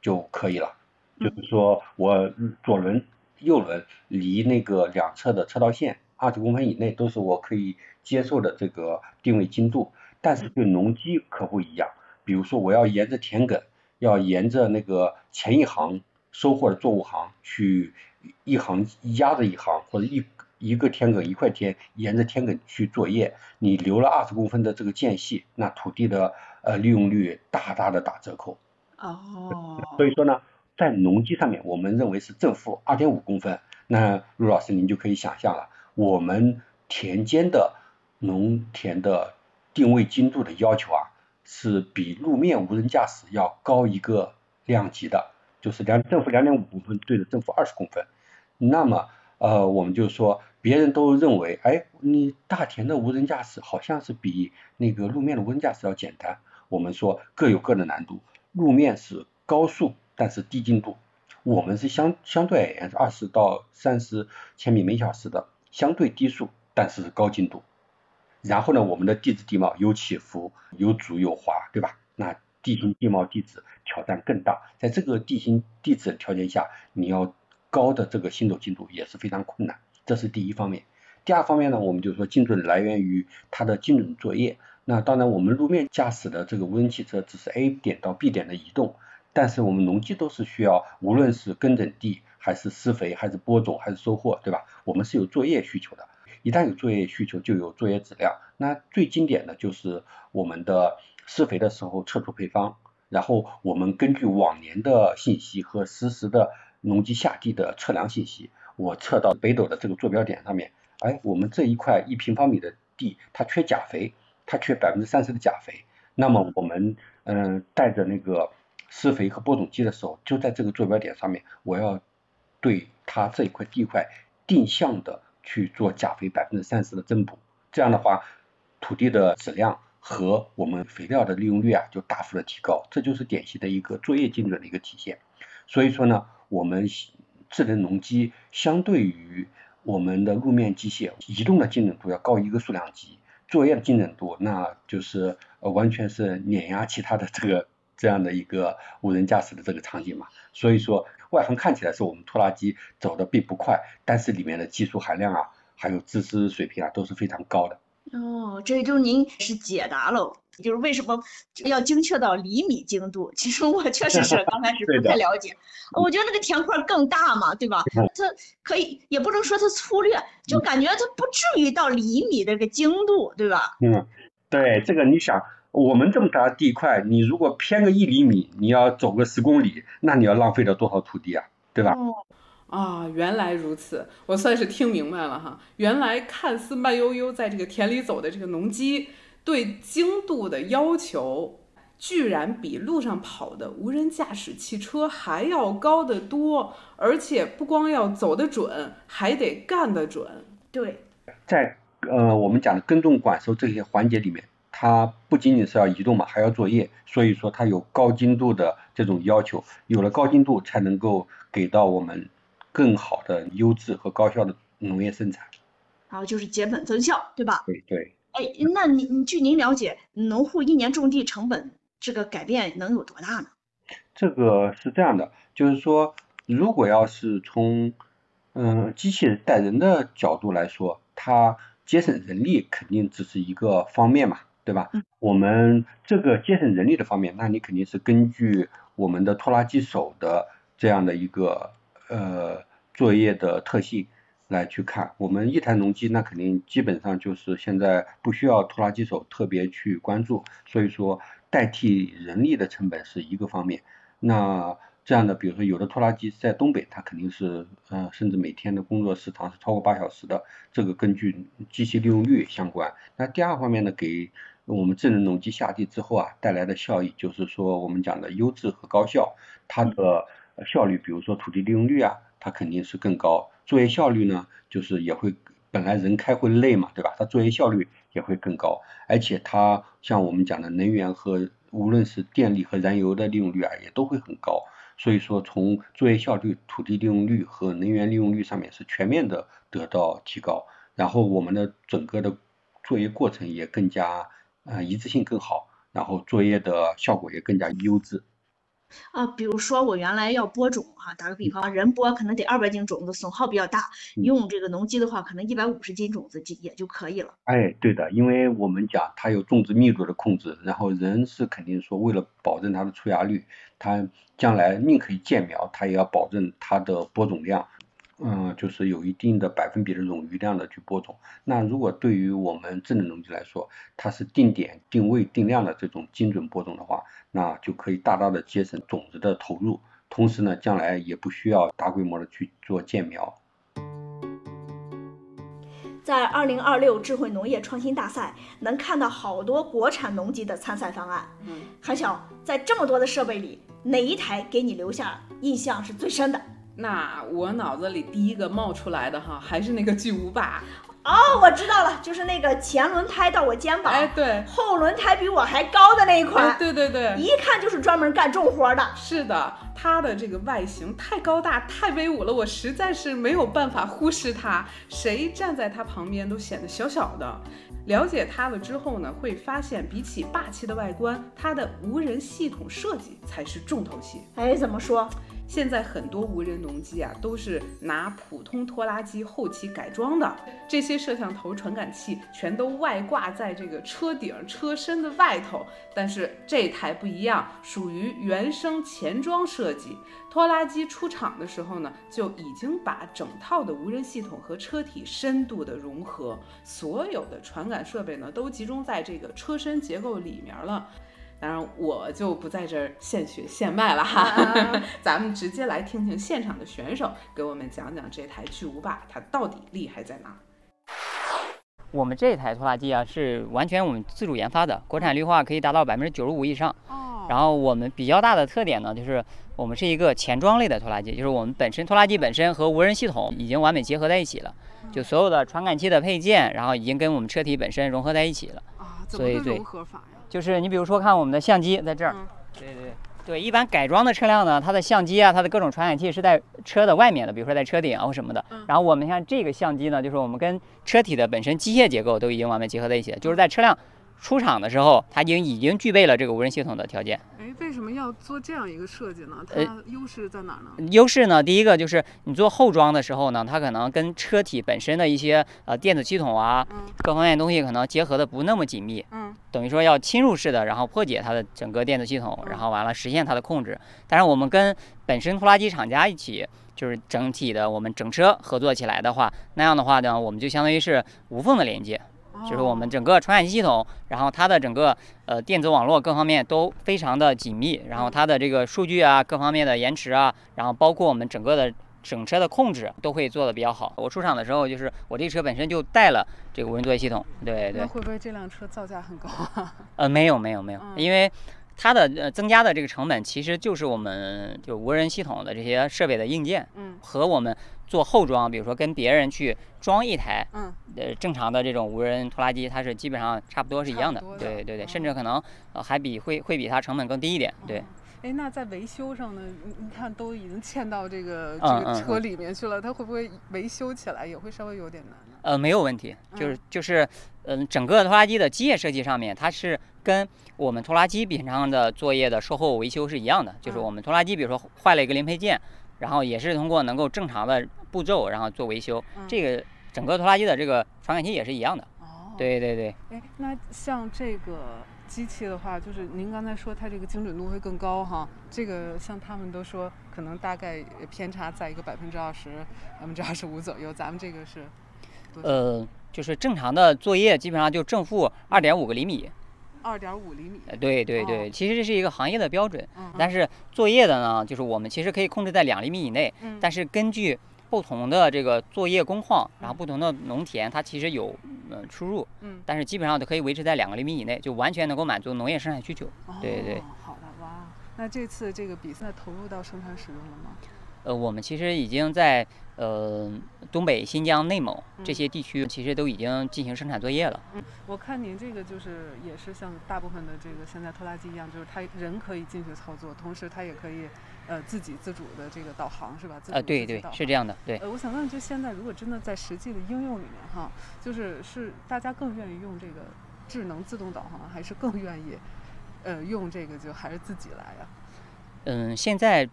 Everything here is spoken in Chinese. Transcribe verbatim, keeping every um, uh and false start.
就可以了。就是说我左轮右轮离那个两侧的车道线二十公分以内都是我可以接受的这个定位精度。但是对农机可不一样，比如说我要沿着田埂，要沿着那个前一行收获的作物行去一行压着一行，或者一一个田埂一块田沿着田埂去作业，你留了二十公分的这个间隙，那土地的呃利用率大大的打折扣。所哦， 以说呢，在农机上面，我们认为是正负二点五公分。那陆老师您就可以想象了，我们田间的农田的定位精度的要求啊，是比路面无人驾驶要高一个量级的，就是两正负两点五公分对着正负二十公分。那么呃，我们就说，别人都认为，哎，你大田的无人驾驶好像是比那个路面的无人驾驶要简单。我们说各有各的难度，路面是高速，但是低精度。我们是相相对而言是二十到三十千米每小时的，相对低速，但是高精度。然后呢，我们的地质地貌有起伏，有阻有滑，对吧？那地形地貌地质挑战更大，在这个地形地质条件下，你要高的这个行走精度也是非常困难，这是第一方面。第二方面呢，我们就说精准来源于它的精准作业。那当然，我们路面驾驶的这个无人汽车只是 A 点到 B 点的移动，但是我们农机都是需要，无论是耕整地，还是施肥，还是播种，还是收获，对吧？我们是有作业需求的。一旦有作业需求，就有作业质量。那最经典的就是我们的施肥的时候测出配方，然后我们根据往年的信息和实时的农机下地的测量信息，我测到北斗的这个坐标点上面，哎，我们这一块一平方米的地，它缺钾肥，它缺百分之三十的钾肥。那么我们嗯、呃、带着那个施肥和播种机的时候，就在这个坐标点上面，我要对它这一块地块定向的去做钾肥百分之三十的增补。这样的话，土地的质量和我们肥料的利用率啊就大幅的提高，这就是典型的一个作业精准的一个体现。所以说呢，我们智能农机相对于我们的路面机械，移动的精准度要高一个数量级，作业的精准度那就是呃完全是碾压其他的这个这样的一个无人驾驶的这个场景嘛。所以说外行看起来是我们拖拉机走的并不快，但是里面的技术含量啊，还有知识水平啊都是非常高的。 哦，这就是您是解答了，就是为什么要精确到厘米精度。其实我确实是刚开始不太对的。 了解，我觉得那个田块更大嘛，对吧？ 嗯它可以，也不能说它粗略，就嗯感觉它不至于到厘米的这个精度，对吧？ 嗯，对，这个你想，我们这么大的地块，你如果偏个一厘米，你要走个十公里，那你要浪费了多少土地啊，对吧？ 哦， 啊，原来如此，我算是听明白了哈。原来看似慢悠悠在这个田里走的这个农机，对精度的要求，居然比路上跑的无人驾驶汽车还要高得多，而且不光要走得准，还得干得准。 对， 在呃我们讲的耕种管收这些环节里面，它不仅仅是要移动嘛，还要作业，所以说它有高精度的这种要求，有了高精度才能够给到我们更好的优质和高效的农业生产。 然后就是减本增效，对吧？ 对对。 哎，那您据您了解，农户一年种地成本这个改变能有多大呢？ 这个是这样的，就是说，如果要是从嗯、呃机器人带人的角度来说，它节省人力肯定只是一个方面嘛，对吧？我们这个节省人力的方面，那你肯定是根据我们的拖拉机手的这样的一个呃作业的特性来去看。我们一台农机那肯定基本上就是现在不需要拖拉机手特别去关注，所以说代替人力的成本是一个方面。那这样的，比如说有的拖拉机在东北，它肯定是呃，甚至每天的工作时长是超过八小时的，这个根据机器利用率相关。那第二方面呢，给我们智能农机下地之后啊，带来的效益就是说我们讲的优质和高效，它的效率，比如说土地利用率啊，它肯定是更高。作业效率呢，就是也会本来人开会累嘛，对吧？它作业效率也会更高，而且它像我们讲的能源和无论是电力和燃油的利用率啊，也都会很高。所以说，从作业效率、土地利用率和能源利用率上面是全面的得到提高，然后我们的整个的作业过程也更加呃一致性更好，然后作业的效果也更加优质。 啊，比如说我原来要播种哈、啊，打个比方，人播可能得二百斤种子，损耗比较大， 嗯用这个农机的话，可能一百五十斤种子就也就可以了。 哎，对的，因为我们讲它有种植密度的控制，然后人是肯定说为了保证它的出芽率，它将来宁可以建苗，它也要保证它的播种量。嗯，就是有一定的百分比的冗余量的去播种。那如果对于我们智能农机来说，它是定点、定位、定量的这种精准播种的话，那就可以大大的节省种子的投入，同时呢，将来也不需要大规模的去做建苗。 在二零二六智慧农业创新大赛，能看到好多国产农机的参赛方案。 嗯， 韩晓，在这么多的设备里，哪一台给你留下印象是最深的？ 那我脑子里第一个冒出来的哈，还是那个巨无霸。 哦，我知道了，就是那个前轮胎到我肩膀， 哎，对， 后轮胎比我还高的那一款。 哎，对对对， 一看就是专门干重活的。 是的，它的这个外形太高大、太威武了，我实在是没有办法忽视它，谁站在它旁边都显得小小的。了解它了之后呢，会发现比起霸气的外观，它的无人系统设计才是重头戏。 哎，怎么说？ 现在很多无人农机啊，都是拿普通拖拉机后期改装的，这些摄像头、传感器全都外挂在这个车顶、车身的外头。但是这台不一样，属于原生前装设计。拖拉机出厂的时候呢，就已经把整套的无人系统和车体深度的融合，所有的传感设备呢，都集中在这个车身结构里面了。当然，我就不在这儿现学现卖了哈，啊、咱们直接来听听现场的选手给我们讲讲这台巨无霸它到底厉害在哪。 我们这台拖拉机啊，是完全我们自主研发的，国产绿化可以达到百分之九十五以上。哦。然后我们比较大的特点呢，就是我们是一个前装类的拖拉机，就是我们本身拖拉机本身和无人系统已经完美结合在一起了，就所有的传感器的配件，然后已经跟我们车体本身融合在一起了。 啊，怎么个融合法呀？ 就是你比如说看我们的相机在这儿，嗯、对对对，一般改装的车辆呢，它的相机啊，它的各种传感器是在车的外面的，比如说在车顶啊或什么的。嗯、然后我们像这个相机呢，就是我们跟车体的本身机械结构都已经完美结合在一起了，就是在车辆出厂的时候，它已经已经具备了这个无人系统的条件。 哎，为什么要做这样一个设计呢？它优势在哪呢？ 优势呢，第一个就是你做后装的时候呢，它可能跟车体本身的一些呃电子系统啊，嗯、各方面东西可能结合的不那么紧密。嗯，等于说要侵入式的，然后破解它的整个电子系统，然后完了实现它的控制。但是我们跟本身拖拉机厂家一起，就是整体的我们整车合作起来的话，那样的话呢，我们就相当于是无缝的连接。就是我们整个传感器系统，然后它的整个呃电子网络各方面都非常的紧密，然后它的这个数据啊各方面的延迟啊，然后包括我们整个的整车的控制都会做的比较好。我出厂的时候，就是我这车本身就带了这个无人作业系统，对对。 那会不会这辆车造价很高啊？ 呃，没有没有没有，因为它的呃增加的这个成本其实就是我们就无人系统的这些设备的硬件，嗯，和我们做后装，比如说跟别人去装一台，嗯，呃正常的这种无人拖拉机，它是基本上差不多是一样的，的对对对，哦、甚至可能呃还比会会比它成本更低一点，对。哦哎，那在维修上呢？你你看都已经嵌到这个这个车里面去了，嗯嗯嗯、它会不会维修起来也会稍微有点难呢？ 呃，没有问题，就是就是，嗯、呃，整个拖拉机的机械设计上面，它是跟我们拖拉机平常的作业的售后维修是一样的，就是我们拖拉机比如说坏了一个零配件，然后也是通过能够正常的步骤，然后做维修，嗯、这个整个拖拉机的这个传感器也是一样的。哦，对对对。 哎，那像这个机器的话，就是您刚才说它这个精准度会更高哈，这个像他们都说可能大概偏差在一个百分之二十、百分之二十五左右，咱们这个是多少？ 呃，就是正常的作业基本上就正负二点五个厘米。 二点五厘米。 对对对，哦、其实这是一个行业的标准，嗯、但是作业的呢，就是我们其实可以控制在两厘米以内，嗯、但是根据不同的这个作业工况，然后不同的农田，它其实有呃出入，嗯，但是基本上都可以维持在两个厘米以内，就完全能够满足农业生产需求。哦、对对。 好的，哇，那这次这个比赛投入到生产使用了吗？ 呃，我们其实已经在呃东北、新疆、内蒙这些地区，其实都已经进行生产作业了。 嗯，我看您这个就是也是像大部分的这个现在拖拉机一样，就是它人可以进去操作，同时它也可以呃自己自主的这个导航，是吧？ 啊、呃，对对，是这样的，对。 呃，我想问，就现在如果真的在实际的应用里面哈，就是是大家更愿意用这个智能自动导航，还是更愿意呃用这个就还是自己来呀？ 嗯，现在